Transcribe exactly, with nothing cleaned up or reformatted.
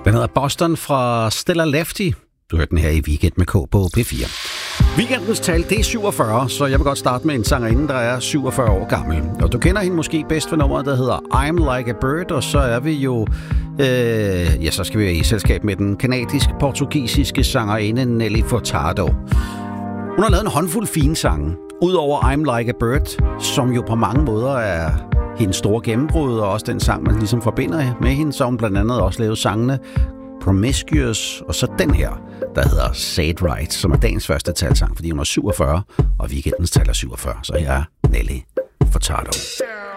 Den hedder Boston fra Stella Lefty. Du hørte den her i Weekend med K på P fire. Weekendens tal, det er syvogfyrre, så jeg vil godt starte med en sangerinde, der er syvogfyrre år gammel. Og du kender hende måske bedst for nummeret, der hedder I'm Like a Bird, og så er vi jo... Øh, ja, så skal vi være i selskab med den kanadisk-portugisiske sangerinde Nelly Furtado. Hun har lavet en håndfuld fine sange, udover I'm Like a Bird, som jo på mange måder er hendes store gennembrud, og også den sang, man ligesom forbinder med hende, så hun blandt andet også lavet sangene Promiscuous, og så den her, der hedder Say It Right, som er dagens første talsang, fordi hun er syvogfyrre, og weekendens tal er syvogfyrre, så her er Nelly Furtado.